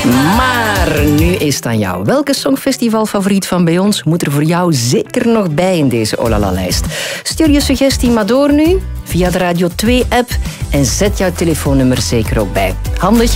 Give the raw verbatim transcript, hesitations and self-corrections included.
Maar nu is het aan jou. Welke songfestivalfavoriet van bij ons moet er voor jou zeker nog bij in deze Olala-lijst? Stuur je suggestie maar door nu via de Radio twee app en zet jouw telefoonnummer zeker ook bij. Handig,